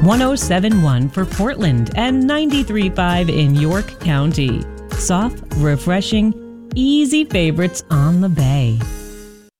1071 for Portland and 93.5 in York County. Soft, refreshing, easy favorites on the Bay.